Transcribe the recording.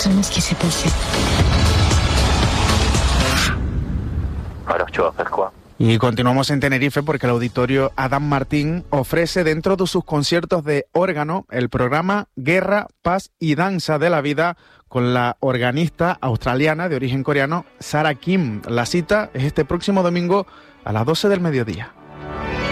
jamais ce qui s'est passé. Alors tu vas faire quoi? Y continuamos en Tenerife porque el auditorio Adam Martín ofrece dentro de sus conciertos de órgano el programa Guerra, Paz y Danza de la Vida con la organista australiana de origen coreano Sarah Kim. La cita es este próximo domingo a las 12 del mediodía.